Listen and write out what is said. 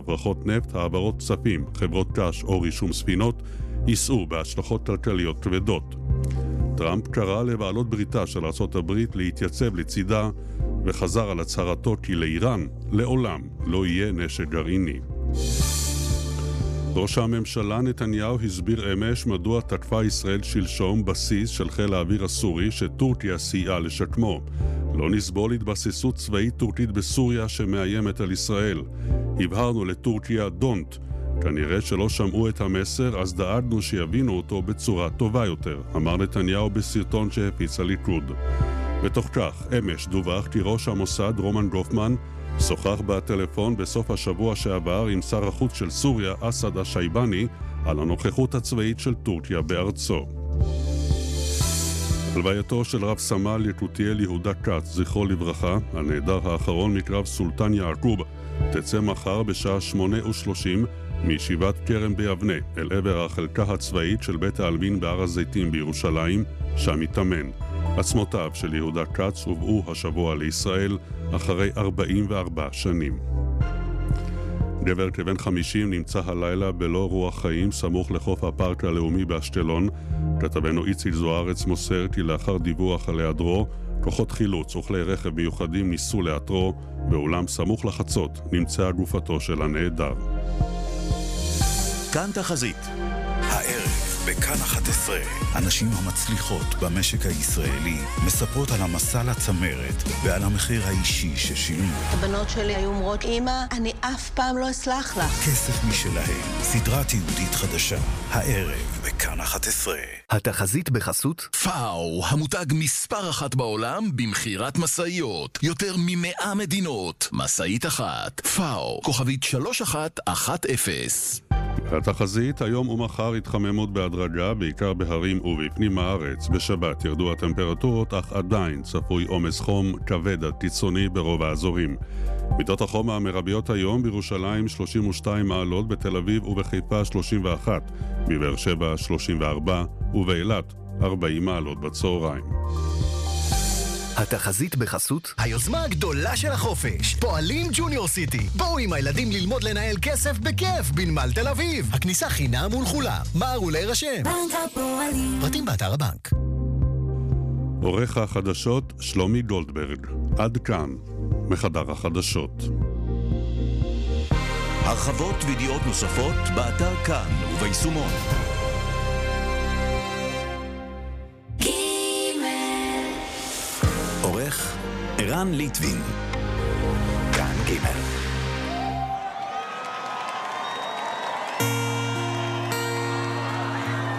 הברחות נפט, העברות כספים, חברות קש או רישום ספינות, יישאו בהשלכות כלכליות כבדות. טראמפ קרא לבעלות בריתה של ארצות הברית להתייצב לצידה, וחזר על הצהרתו כי לאיראן לעולם לא יהיה נשק גרעיני. ראש הממשלה נתניהו הסביר אמש מדוע תקפה ישראל שלשום בסיס של חיל האוויר הסורי שטורקיה סייעה לשקמו. לא נסבול התבססות צבאית טורקית בסוריה שמאיימת על ישראל. הבהרנו לטורקיה don't. כנראה שלא שמעו את המסר, אז דאגנו שיבינו אותו בצורה טובה יותר, אמר נתניהו בסרטון שהפיץ הליכוד. בתוך כך, אמש דווח כי ראש המוסד רומן גופמן שוחח בטלפון בסוף השבוע שעבר עם שר החוץ של סוריה אסד השייבני על הנוכחות הצבאית של טורקיה בארצו. הלווייתו של רב סמל יקותיאל יהודה כץ, זכרו לברכה, הנעדר האחרון מקרב סולטן יעקוב, תצא מחר בשעה 8:30 מישיבת כרם ביבנה אל עבר החלקה הצבאית של בית העלמין בהר הזיתים בירושלים, שם התאמן. עצמותיו של יהודה כץ הובאו השבוע לישראל אחרי 44 שנים. גבר כבן 50 נמצא הלילה בלא רוח חיים סמוך לחוף הפארק הלאומי באשקלון. כתבנו איציק זוארץ מוסר כי לאחר דיווח על היעדרו, כוחות חילוץ וכלי רכב מיוחדים ניסו לאתרו, באולם סמוך לחצות נמצאה גופתו של הנעדר. כאן תחזית. הערב בכאן 11, הנשים המצליחות במשק הישראלי מספרות על המסע לצמרת ועל המחיר האישי ששילמו. הבנות שלי היו אומרות, אמא, אני אף פעם לא אסלח לך. כסף משלהם, סדרה תיעודית חדשה, הערב בכאן 11. התחזית בחסות פאו, המותג מספר 1 בעולם במחירת מסעיות. יותר מ100 מדינות. מסעית אחת. פאו, כוכבית 3110. התחזית, היום ומחר התחממות בהדרגה, בעיקר בהרים ובפנים הארץ. בשבת ירדו הטמפרטורות, אך עדיין צפוי עומס חום כבד עד קיצוני ברוב האזורים. מידות החום המרביות היום בירושלים 32 מעלות, בתל אביב ובחיפה 31, בבאר שבע 34 ובאילת 40 מעלות בצהריים. התחזית בחסות היוזמה הגדולה של החופש, פועלים ג'וניור סיטי. בואו עם הילדים ללמוד לנהל כסף בכיף בנמל תל אביב. הכניסה חינם ולכולם. מהרו להירשם. בנק הפועלים. פרטים באתר הבנק. עורך החדשות שלומי גולדברג. עד כאן מחדר החדשות. הרחבות וידיעות נוספות באתר כאן וביישומון. עורך ערן ליטבין. כאן ג'